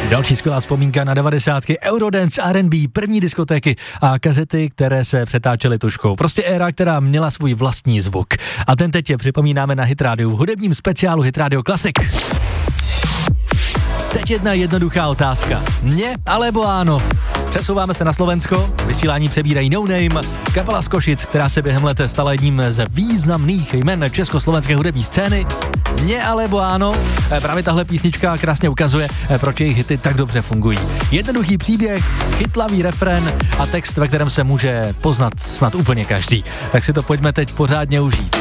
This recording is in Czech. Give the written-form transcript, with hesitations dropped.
Další skvělá vzpomínka na 90. Eurodance, R&B, první diskotéky a kazety, které se přetáčely tužkou. Prostě éra, která měla svůj vlastní zvuk. A ten teď připomínáme na Hit Radio v hudebním speciálu Hit Radio Classic. Teď jedna jednoduchá otázka. Mně alebo áno? Přesouváme se na Slovensko, vysílání přebírají No Name, kapela z Košic, která se během let stala jedním z významných jmen československé hudební scény. Mně alebo áno? Právě tahle písnička krásně ukazuje, proč jejich hity tak dobře fungují. Jednoduchý příběh, chytlavý refrén a text, ve kterém se může poznat snad úplně každý. Tak si to pojďme teď pořádně užít.